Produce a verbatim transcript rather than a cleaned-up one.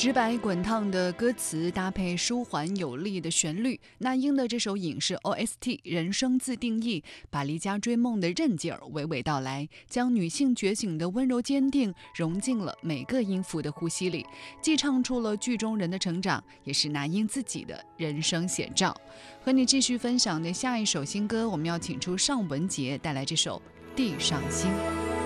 直白滚烫的歌词搭配舒缓有力的旋律，那英的这首影视 O S T《人生自定义》，把离家追梦的韧劲儿娓娓道来，将女性觉醒的温柔坚定融进了每个音符的呼吸里，既唱出了剧中人的成长，也是那英自己的人生写照。和你继续分享的下一首新歌，我们要请出尚雯婕带来这首《地上星》。